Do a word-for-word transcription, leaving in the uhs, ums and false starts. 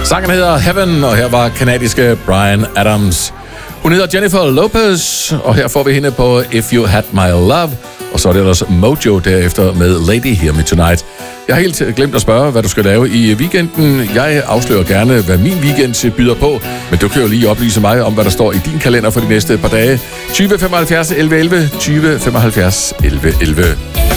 Sangen hedder Heaven, og her var kanadiske Bryan Adams. Hun hedder Jennifer Lopez, og her får vi hende på If You Had My Love. Og så er det ellers Mojo derefter med Lady Hear Me Tonight. Jeg har helt glemt at spørge, hvad du skal lave i weekenden. Jeg afslører gerne, hvad min weekend byder på, men du kan jo lige oplyse mig om, hvad der står i din kalender for de næste par dage. tyve femoghalvfjerds elleve elleve, tyve femoghalvfjerds elleve elleve.